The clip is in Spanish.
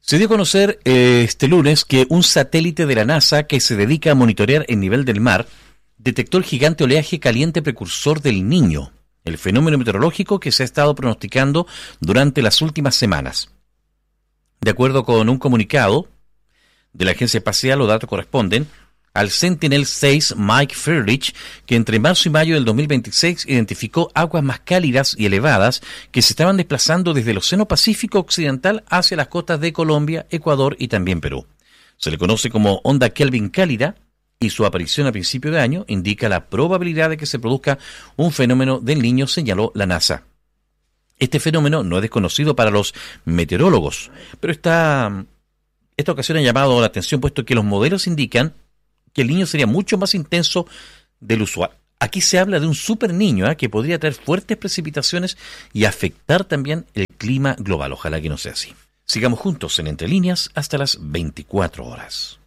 Se dio a conocer este lunes que un satélite de la NASA que se dedica a monitorear el nivel del mar detectó el gigante oleaje caliente precursor del Niño, el fenómeno meteorológico que se ha estado pronosticando durante las últimas semanas. De acuerdo con un comunicado de la agencia espacial, los datos corresponden al Sentinel-6 Mike Friedrich, que entre marzo y mayo del 2026 identificó aguas más cálidas y elevadas que se estaban desplazando desde el Océano Pacífico Occidental hacia las costas de Colombia, Ecuador y también Perú. Se le conoce como onda Kelvin cálida y su aparición a principio de año indica la probabilidad de que se produzca un fenómeno del Niño, señaló la NASA. Este fenómeno no es desconocido para los meteorólogos, pero esta ocasión ha llamado la atención puesto que los modelos indican que el Niño sería mucho más intenso del usual. Aquí se habla de un super niño que podría traer fuertes precipitaciones y afectar también el clima global. Ojalá que no sea así. Sigamos juntos en Entre Líneas hasta las 24 horas.